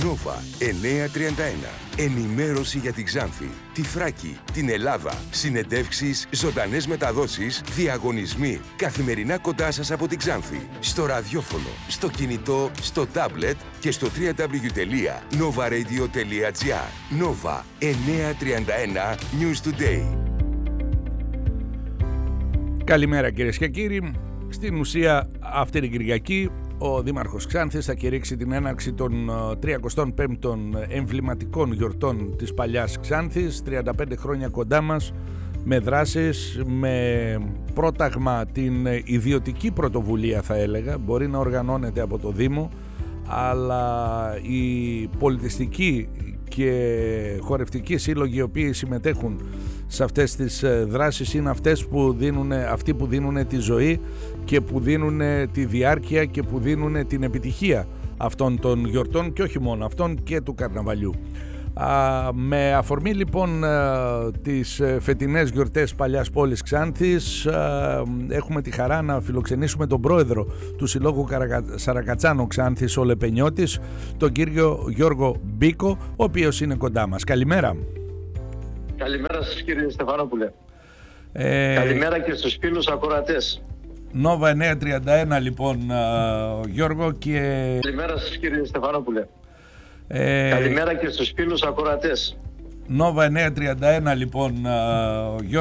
Νόβα 931. Ενημέρωση για την Ξάνθη, τη Θράκη, την Ελλάδα. Συνεντεύξεις, ζωντανές μεταδόσεις, διαγωνισμοί. Καθημερινά κοντά σας από την Ξάνθη. Στο ραδιόφωνο, στο κινητό, στο τάμπλετ και στο www.novaradio.gr. Νόβα 931 News Today. Καλημέρα κυρίες και κύριοι. Στην ουσία αυτή την Κυριακή ο Δήμαρχος Ξάνθης θα κηρύξει την έναρξη των 35ων εμβληματικών γιορτών της παλιάς Ξάνθης, 35 χρόνια κοντά μας, με δράσεις, με πρόταγμα την ιδιωτική πρωτοβουλία θα έλεγα, μπορεί να οργανώνεται από το Δήμο, αλλά οι πολιτιστικοί και χορευτικοί σύλλογοι οι οποίοι συμμετέχουν σε αυτές τις δράσεις είναι αυτοί που δίνουν τη ζωή και που δίνουν τη διάρκεια και που δίνουν την επιτυχία αυτών των γιορτών και όχι μόνο αυτών και του καρναβαλιού. Με αφορμή λοιπόν τις φετινές γιορτές παλιάς πόλης Ξάνθης έχουμε τη χαρά να φιλοξενήσουμε τον πρόεδρο του Συλλόγου Σαρακατσάνο Ξάνθης ο Λεπενιώτης, τον κύριο Γιώργο Μπίκο, ο οποίος είναι κοντά μας. Καλημέρα. Καλημέρα σας κύριε Στεφανόπουλε. Καλημέρα και στους φίλους ακροατές. Νόβα 931 λοιπόν Γιώργο και... Καλημέρα σας κύριε Στεφανόπουλε. Καλημέρα και στους φίλους ακροατές. Νόβα 931 λοιπόν Γιώργο